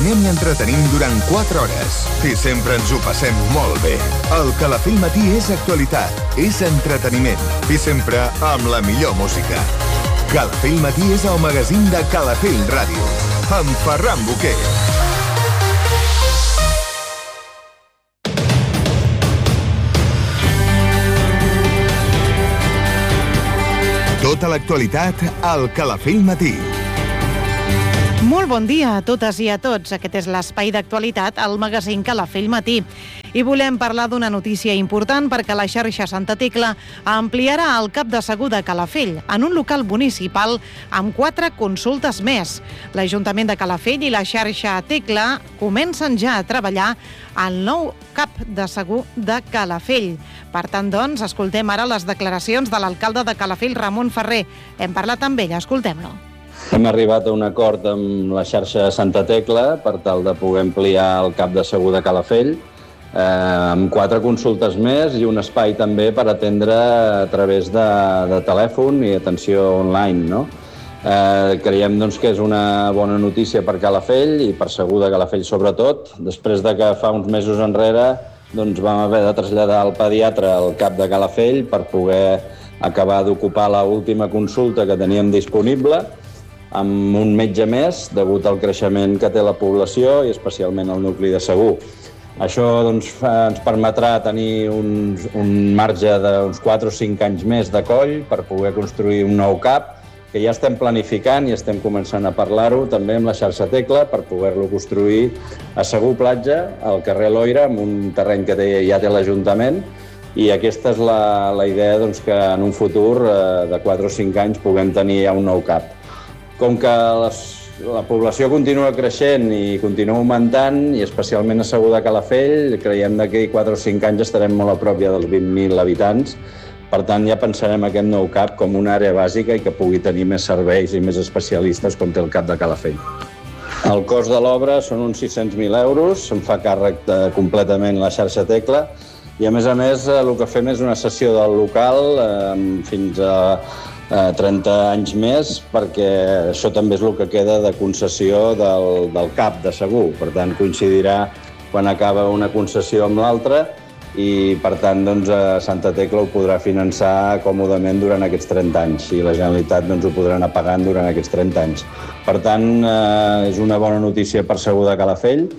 informem i entretenim durant 4 hores. I sempre ens ho passem molt bé. El Calafell Matí és actualitat, és entreteniment. I sempre amb la millor música. Calafell Matí és el magazín de Calafell Ràdio. Amb Ferran Boquer. Tota l'actualitat al Calafell Matí. Molt bon dia a totes i a tots. Aquest és l'espai d'actualitat al magazín Calafell Matí. I volem parlar d'una notícia important perquè la xarxa Santa Tecla ampliarà el cap de segur de Calafell en un local municipal amb 4 consultes més. L'Ajuntament de Calafell i la xarxa Tecla comencen ja a treballar al nou cap de segur de Calafell. Per tant, doncs, escoltem ara les declaracions de l'alcalde de Calafell, Ramon Ferrer. Hem parlat amb ell, escoltem-lo. Hem arribat a un acord amb la xarxa Santa Tecla per tal de poder ampliar el cap de segur de Calafell amb 4 consultes més i un espai també per atendre a través de telèfon i atenció online, no? Creiem doncs, que és una bona notícia per Calafell i per segur de Calafell sobretot, després de que fa uns mesos enrere doncs, vam haver de traslladar el pediatre al cap de Calafell per poder acabar d'ocupar l'última consulta que teníem disponible amb un metge més, degut al creixement que té la població i especialment el nucli de Segur. Això doncs, ens permetrà tenir un marge d'uns 4 o 5 anys més de coll per poder construir un nou CAP, que ja estem planificant i estem començant a parlar-ho també amb la xarxa Tecla per poder-lo construir a Segur Platja, al carrer Loira, amb un terreny que ja té l'Ajuntament, i aquesta és la idea doncs, que en un futur de 4 o 5 anys puguem tenir ja un nou CAP. Com que la població continua creixent i continua augmentant, i especialment a Segur de Calafell, creiem que d'aquí 4 o 5 anys estarem molt a prop ja dels 20.000 habitants. Per tant, ja pensarem aquest nou CAP com una àrea bàsica i que pugui tenir més serveis i més especialistes com té el CAP de Calafell. El cost de l'obra són uns 600.000 euros, se'n fa càrrec completament la xarxa Tecla, i a més, el que fem és una cessió del local fins a 30 anys més, perquè això també és el que queda de concessió del CAP de Segur. Per tant, coincidirà quan acaba una concessió amb l'altra i, per tant, doncs, Santa Tecla ho podrà finançar còmodament durant aquests 30 anys i la Generalitat doncs, ho podrà anar pagant durant aquests 30 anys. Per tant, és una bona notícia per Segur de Calafell.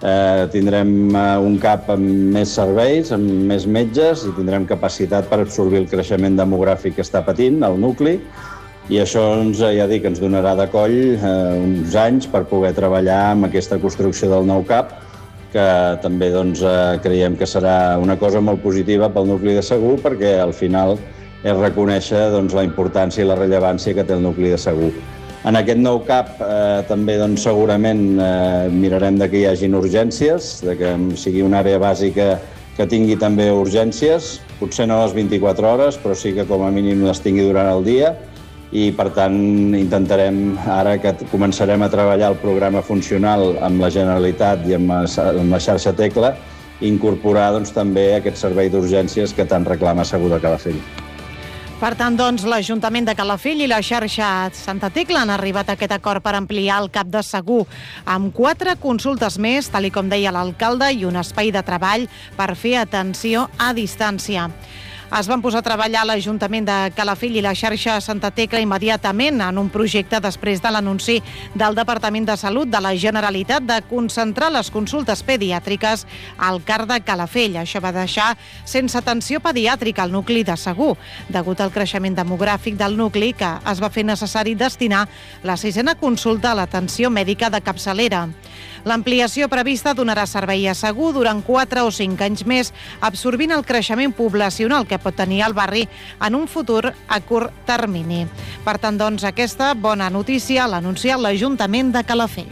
Tindrem un CAP amb més serveis, amb més metges i tindrem capacitat per absorbir el creixement demogràfic que està patint el nucli, i això ja dic, ens donarà de coll uns anys per poder treballar amb aquesta construcció del nou CAP, que també doncs, creiem que serà una cosa molt positiva pel nucli de Segur, perquè al final és reconèixer doncs, la importància i la rellevància que té el nucli de Segur. En aquest nou CAP també doncs, segurament mirarem que hi hagin urgències, que sigui una àrea bàsica que tingui també urgències, potser no a les 24 hores, però sí que com a mínim les tingui durant el dia, i per tant intentarem, ara que començarem a treballar el programa funcional amb la Generalitat i amb la xarxa Tecla, incorporar doncs, també aquest servei d'urgències que tant reclama Segur de Calafell. Per tant, doncs, l'Ajuntament de Calafell i la xarxa Santa Tecla han arribat a aquest acord per ampliar el cap de segur amb 4 consultes més, tal com deia l'alcalde, i un espai de treball per fer atenció a distància. Es van posar a treballar l'Ajuntament de Calafell i la xarxa Santa Tecla immediatament en un projecte després de l'anunci del Departament de Salut de la Generalitat de concentrar les consultes pediàtriques al CAR de Calafell. Això va deixar sense atenció pediàtrica al nucli de Segur, degut al creixement demogràfic del nucli, que es va fer necessari destinar la 6a consulta a l'atenció mèdica de capçalera. L'ampliació prevista donarà servei a Segur durant 4 o 5 anys més, absorbint el creixement poblacional que pot tenir el barri en un futur a curt termini. Per tant, doncs, aquesta bona notícia l'ha anunciat l'Ajuntament de Calafell.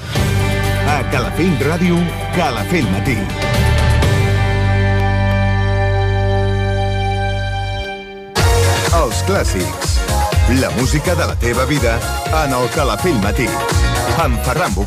A Calafell Ràdio, Calafell Matí. Els clàssics. La música de la teva vida en el Calafell Matí. Amb Ferran Boquer.